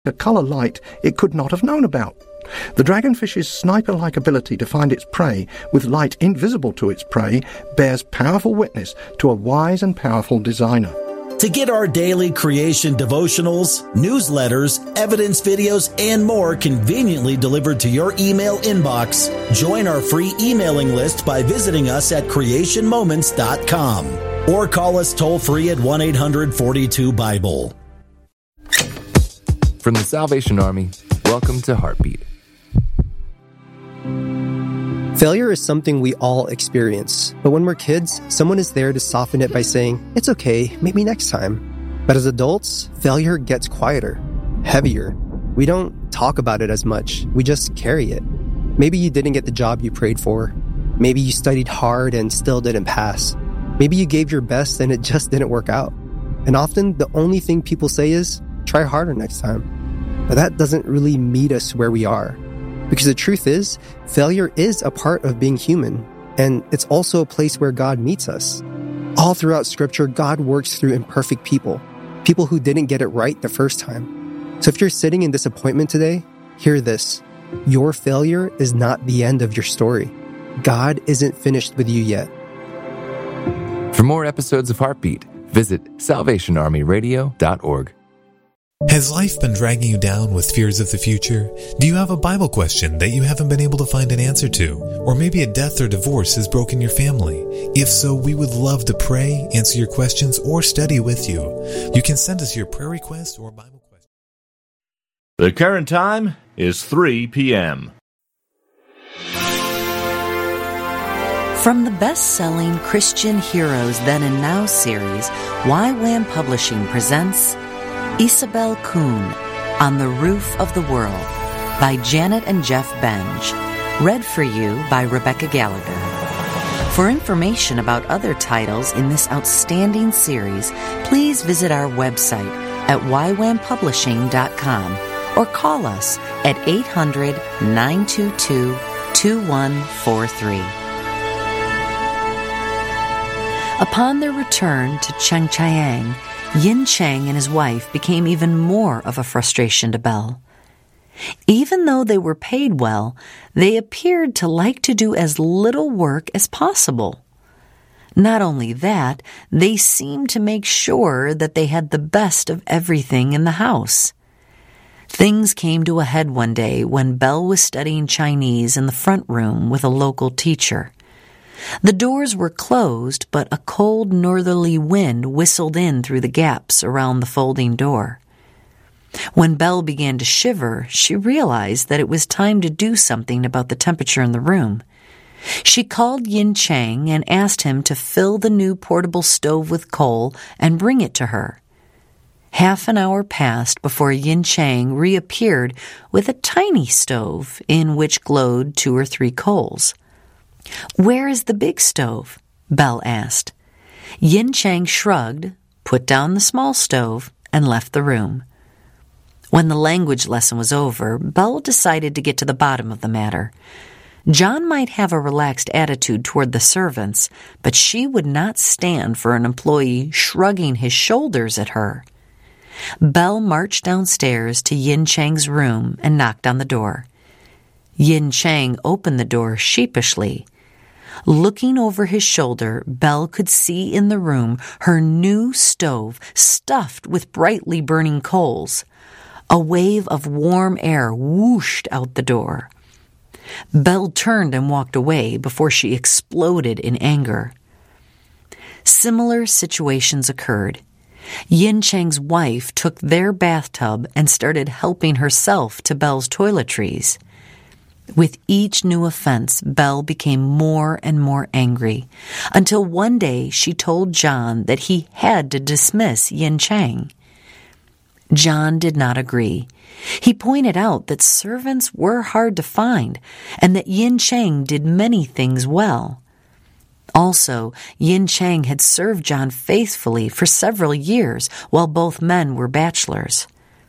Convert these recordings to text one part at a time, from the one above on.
a colour light it could not have known about. The dragonfish's sniper-like ability to find its prey with light invisible to its prey bears powerful witness to a wise and powerful designer. To get our daily creation devotionals, newsletters, evidence videos, and more conveniently delivered to your email inbox, join our free emailing list by visiting us at creationmoments.com or call us toll-free at 1-800-42-BIBLE. From the Salvation Army, welcome to Heartbeat. Failure is something we all experience, but when we're kids, someone is there to soften it by saying, "It's okay, maybe next time." But as adults, failure gets quieter, heavier. We don't talk about it as much, we just carry it. Maybe you didn't get the job you prayed for. Maybe you studied hard and still didn't pass. Maybe you gave your best and it just didn't work out. And often the only thing people say is, "Try harder next time." But that doesn't really meet us where we are. Because the truth is, failure is a part of being human, and it's also a place where God meets us. All throughout Scripture, God works through imperfect people who didn't get it right the first time. So if you're sitting in disappointment today, hear this. Your failure is not the end of your story. God isn't finished with you yet. For more episodes of Heartbeat, visit salvationarmyradio.org. Has life been dragging you down with fears of the future? Do you have a Bible question that you haven't been able to find an answer to? Or maybe a death or divorce has broken your family? If so, we would love to pray, answer your questions, or study with you. You can send us your prayer request or Bible question. The current time is 3 p.m. From the best-selling Christian Heroes Then and Now series, YWAM Publishing presents Isabel Kuhn, On the Roof of the World, by Janet and Jeff Benge, read for you by Rebecca Gallagher. For information about other titles in this outstanding series, please visit our website at ywampublishing.com or call us at 800-922-2143. Upon their return to Chengchiang, Yin Chang and his wife became even more of a frustration to Belle. Even though they were paid well, they appeared to like to do as little work as possible. Not only that, they seemed to make sure that they had the best of everything in the house. Things came to a head one day when Belle was studying Chinese in the front room with a local teacher. The doors were closed, but a cold northerly wind whistled in through the gaps around the folding door. When Belle began to shiver, she realized that it was time to do something about the temperature in the room. She called Yin Chang and asked him to fill the new portable stove with coal and bring it to her. Half an hour passed before Yin Chang reappeared with a tiny stove in which glowed 2 or 3 coals. "Where is the big stove?" Belle asked. Yin Chang shrugged, put down the small stove, and left the room. When the language lesson was over, Belle decided to get to the bottom of the matter. John might have a relaxed attitude toward the servants, but she would not stand for an employee shrugging his shoulders at her. Belle marched downstairs to Yin Chang's room and knocked on the door. Yin Chang opened the door sheepishly. Looking over his shoulder, Belle could see in the room her new stove stuffed with brightly burning coals. A wave of warm air whooshed out the door. Belle turned and walked away before she exploded in anger. Similar situations occurred. Yin Chang's wife took their bathtub and started helping herself to Belle's toiletries. With each new offense, Belle became more and more angry, until one day she told John that he had to dismiss Yin Chang. John did not agree. He pointed out that servants were hard to find, and that Yin Chang did many things well. Also, Yin Chang had served John faithfully for several years while both men were bachelors.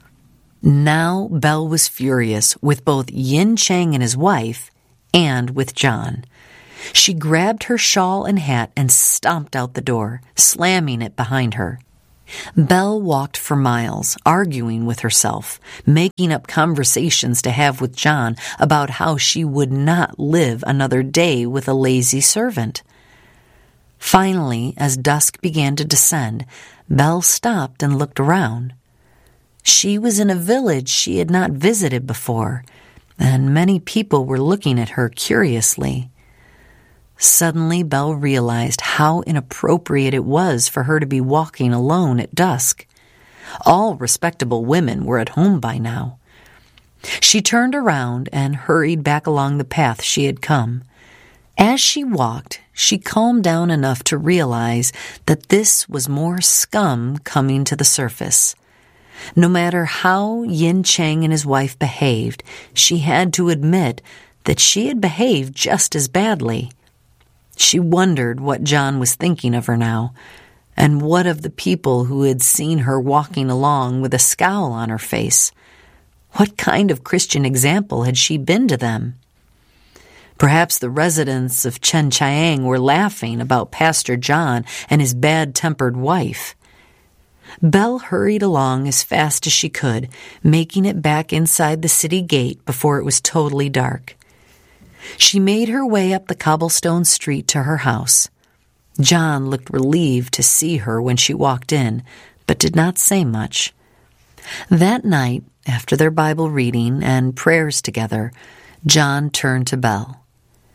Now Belle was furious with both Yin Chang and his wife, and with John. She grabbed her shawl and hat and stomped out the door, slamming it behind her. Belle walked for miles, arguing with herself, making up conversations to have with John about how she would not live another day with a lazy servant. Finally, as dusk began to descend, Belle stopped and looked around. She was in a village she had not visited before, and many people were looking at her curiously. Suddenly, Belle realized how inappropriate it was for her to be walking alone at dusk. All respectable women were at home by now. She turned around and hurried back along the path she had come. As she walked, she calmed down enough to realize that this was more scum coming to the surface. No matter how Yin Chang and his wife behaved, she had to admit that she had behaved just as badly. She wondered what John was thinking of her now, and what of the people who had seen her walking along with a scowl on her face. What kind of Christian example had she been to them? Perhaps the residents of Changchayang were laughing about Pastor John and his bad-tempered wife. Belle hurried along as fast as she could, making it back inside the city gate before it was totally dark. She made her way up the cobblestone street to her house. John looked relieved to see her when she walked in, but did not say much. That night, after their Bible reading and prayers together, John turned to Belle.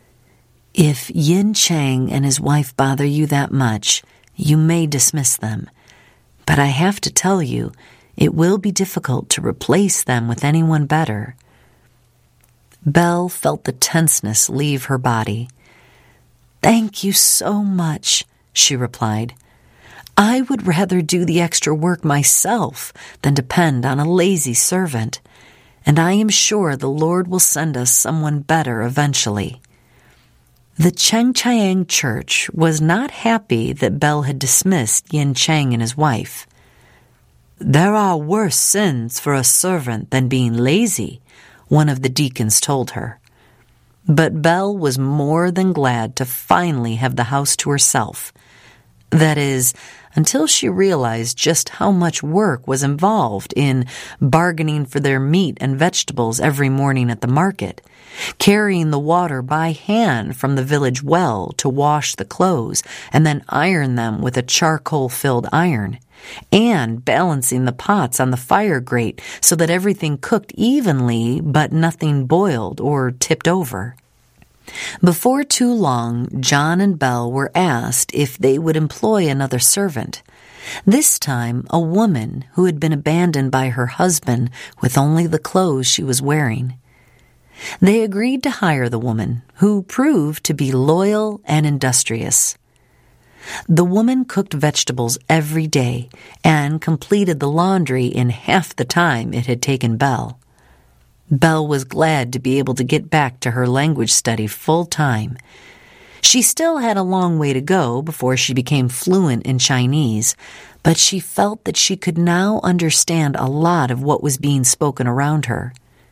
"If Yin Chang and his wife bother you that much, you may dismiss them. But I have to tell you, it will be difficult to replace them with anyone better." Belle felt the tenseness leave her body. "Thank you so much," she replied. "I would rather do the extra work myself than depend on a lazy servant, and I am sure the Lord will send us someone better eventually." The Changchayang church was not happy that Belle had dismissed Yin Chang and his wife. "There are worse sins for a servant than being lazy," one of the deacons told her. But Belle was more than glad to finally have the house to herself. That is, until she realized just how much work was involved in bargaining for their meat and vegetables every morning at the market, carrying the water by hand from the village well to wash the clothes and then iron them with a charcoal-filled iron, and balancing the pots on the fire grate so that everything cooked evenly but nothing boiled or tipped over. Before too long, John and Belle were asked if they would employ another servant, this time a woman who had been abandoned by her husband with only the clothes she was wearing. They agreed to hire the woman, who proved to be loyal and industrious. The woman cooked vegetables every day and completed the laundry in half the time it had taken Belle. Belle was glad to be able to get back to her language study full-time. She still had a long way to go before she became fluent in Chinese, but she felt that she could now understand a lot of what was being spoken around her.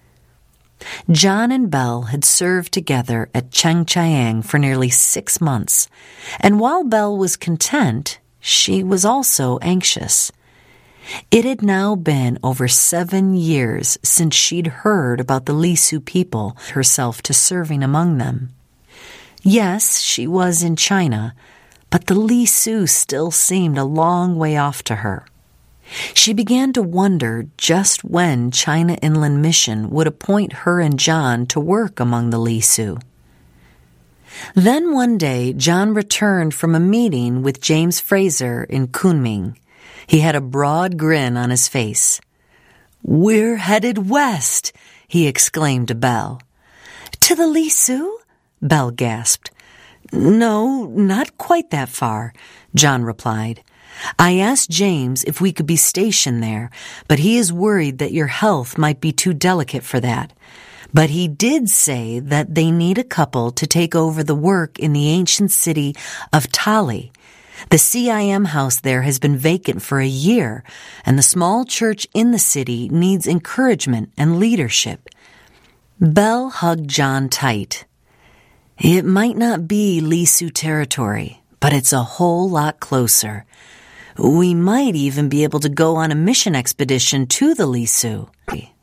John and Belle had served together at Changchayang for nearly 6 months, and while Belle was content, she was also anxious. It had now been over 7 years since she'd heard about the Lisu people, herself to serving among them. Yes, she was in China, but the Lisu still seemed a long way off to her. She began to wonder just when China Inland Mission would appoint her and John to work among the Lisu. Then one day, John returned from a meeting with James Fraser in Kunming. He had a broad grin on his face. "We're headed west," he exclaimed to Belle. "To the Lisu?" Belle gasped. "No, not quite that far," John replied. "I asked James if we could be stationed there, but he is worried that your health might be too delicate for that. But he did say that they need a couple to take over the work in the ancient city of Tali. The CIM house there has been vacant for a year, and the small church in the city needs encouragement and leadership." Belle hugged John tight. "It might not be Lisu territory, but it's a whole lot closer. We might even be able to go on a mission expedition to the Lisu.